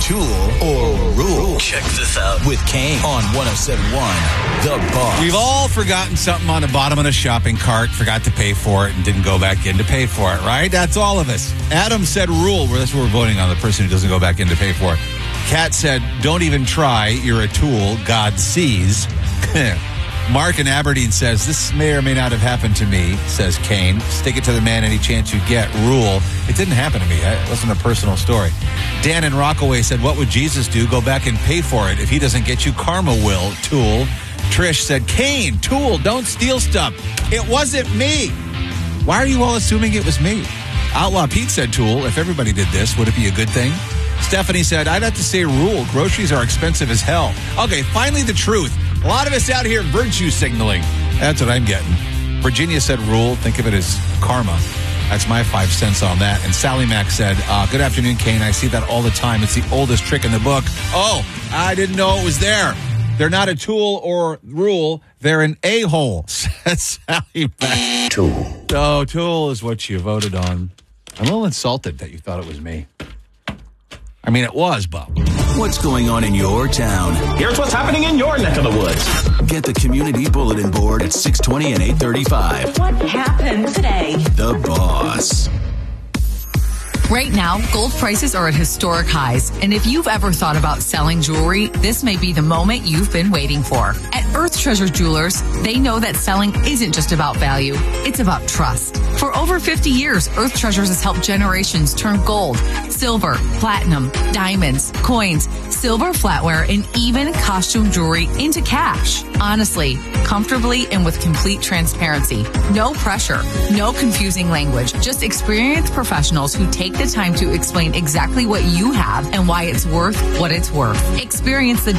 tool or rule? Check this out With Kane on 107.1 The Boss. We've all forgotten something on the bottom of a shopping cart, forgot to pay for it, and didn't go back in to pay for it, right? That's all of us. Adam said rule. Well, that's what we're voting on, the person who doesn't go back in to pay for it. Kat said, don't even try. You're a tool. God sees. Mark in Aberdeen says, this may or may not have happened to me, says Kane. Stick it to the man any chance you get. Rule. It didn't happen to me. It wasn't a personal story. Dan in Rockaway said, what would Jesus do? Go back and pay for it. If he doesn't get you, karma will. Tool. Trish said, Kane, tool, don't steal stuff. It wasn't me. Why are you all assuming it was me? Outlaw Pete said, tool, if everybody did this, would it be a good thing? Stephanie said, I'd have to say rule. Groceries are expensive as hell. Okay, finally the truth. A lot of us out here virtue signaling. That's what I'm getting. Virginia said rule. Think of it as karma. That's my 5 cents on that. And Sally Mack said, good afternoon, Kane. I see that all the time. It's the oldest trick in the book. Oh, I didn't know it was there. They're not a tool or rule. They're an a-hole, said Sally Mack. Tool. Oh, tool is what you voted on. I'm a little insulted that you thought it was me. I mean, it was, but... What's going on in your town? Here's what's happening in your neck of the woods. Get the community bulletin board at 620 and 835. What happened today? The Boss. Right now, gold prices are at historic highs, and if you've ever thought about selling jewelry, this may be the moment you've been waiting for. At Earth Treasure Jewelers, they know that selling isn't just about value, it's about trust. For over 50 years, Earth Treasures has helped generations turn gold, silver, platinum, diamonds, coins, silver flatware, and even costume jewelry into cash. Honestly, comfortably, and with complete transparency. No pressure, no confusing language, just experienced professionals who take the time to explain exactly what you have and why it's worth what it's worth. Experience the